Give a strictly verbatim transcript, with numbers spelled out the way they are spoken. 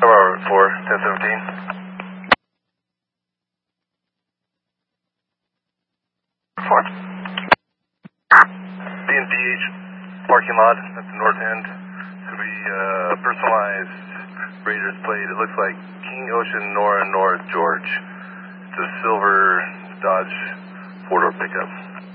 Tower four, ten seventeen. four. B and B H parking lot at the north end. It's going to be uh, personalized Raiders plate. It looks like King Ocean Nora North George. It's a silver Dodge four-door pickup.